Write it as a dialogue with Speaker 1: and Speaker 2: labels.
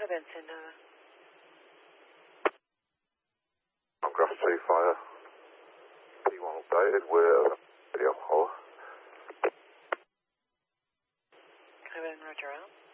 Speaker 1: Benson, Nova.
Speaker 2: Grass 2 fire. P1 updated, we're video. Over.
Speaker 1: Hi, Ben, roger out.